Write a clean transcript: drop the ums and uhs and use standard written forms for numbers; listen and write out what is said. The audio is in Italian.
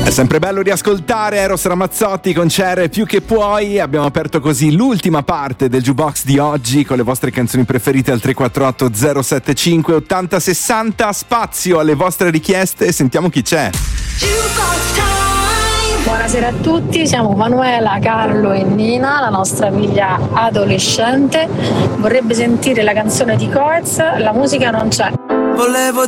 È sempre bello riascoltare Eros Ramazzotti con C'era più che puoi. Abbiamo aperto così l'ultima parte del Jukebox di oggi con le vostre canzoni preferite al 348 075 80 60. Spazio alle vostre richieste, sentiamo chi c'è. Buonasera a tutti, siamo Manuela, Carlo e Nina, la nostra figlia adolescente vorrebbe sentire la canzone di Coez, la musica non c'è. Volevo